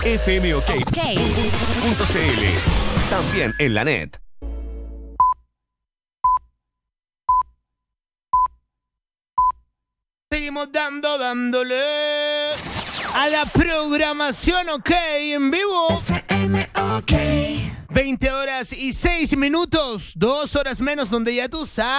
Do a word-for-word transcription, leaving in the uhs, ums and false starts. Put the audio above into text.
F M OK punto C L. También en la net. Seguimos dando, dándole a la programación OK en vivo. F M OK. veinte horas y seis minutos, dos horas menos donde ya tú sabes.